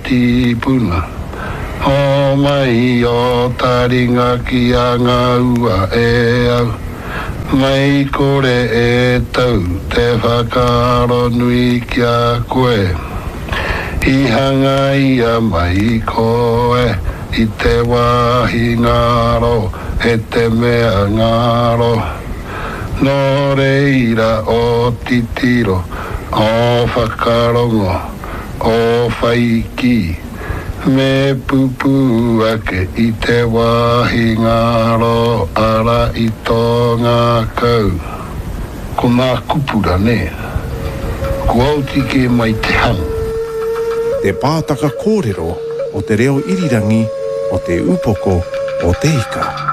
ti puna. O mai o taringa ki a ngā ua e au. Mai kore e tau te whakaro nui ki a koe. I hanga ia mai koe i te wahi ngaro e te mea ngaro. Nō reira o titiro o whakarongo o whaiki. Me pupu ake i te wahi ngaro ara i tō ngā kau. Ko ngā kupura ne. Ko auti ke mai te hang. Te pātaka kōrero o te reo irirangi o te upoko o te ika.